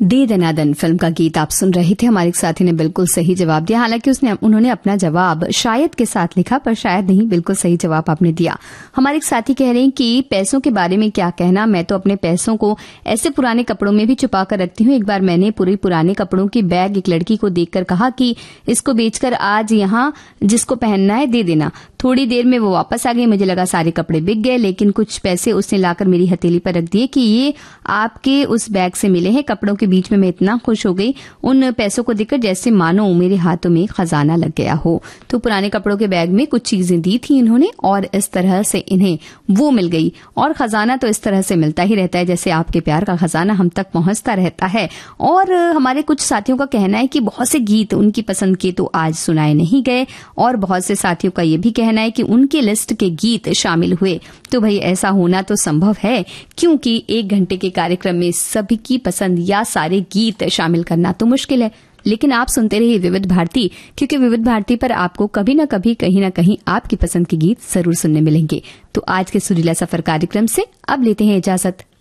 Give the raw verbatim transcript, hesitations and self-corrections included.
दे दनादन film का गीत आप सुन रहे थे। हमारे एक साथी ने बिल्कुल सही जवाब दिया। हालांकि उसने उन्होंने अपना जवाब शायद के साथ लिखा, पर शायद नहीं, बिल्कुल सही जवाब आपने दिया। हमारे एक साथी कह रहे हैं कि पैसों के बारे में क्या कहना, मैं तो अपने पैसों को ऐसे पुराने कपड़ों में भी छुपा कर रखती हूँ। एक बार मैंने पूरे पुराने कपड़ों की बैग एक लड़की को देखकर कहा कि इसको बेचकर आज यहाँ जिसको पहनना है दे देना। थोड़ी देर में वो वापस आ गई। मुझे लगा सारे कपड़े बिक गए, लेकिन कुछ पैसे उसने लाकर मेरी हथेली पर रख दिए कि ये आपके उस बैग से मिले हैं। कपड़ों के बीच में मैं इतना खुश हो गई उन पैसों को देखकर, जैसे मानो मेरे हाथों में खजाना लग गया हो। तो पुराने कपड़ों के बैग में कुछ चीजें दी थी इन्होंने और इस तरह से इन्हें वो मिल गई। और खजाना तो इस तरह से मिलता ही रहता है जैसे आपके प्यार का खजाना हम तक पहुंचता रहता है। और हमारे कुछ साथियों का कहना है कि बहुत से गीत उनकी पसंद के तो आज सुनाए नहीं गए, और बहुत से साथियों का ये भी कहना है कि उनकी लिस्ट के गीत शामिल हुए। तो भाई ऐसा होना तो संभव है, क्योंकि एक घंटे के कार्यक्रम में सभी की पसंद या सारे गीत शामिल करना तो मुश्किल है। लेकिन आप सुनते रहिए विविध भारती, क्योंकि विविध भारती पर आपको कभी न कभी कहीं न कहीं आपकी पसंद के गीत जरूर सुनने मिलेंगे। तो आज के सुरीला सफर कार्यक्रम से अब लेते हैं इजाजत।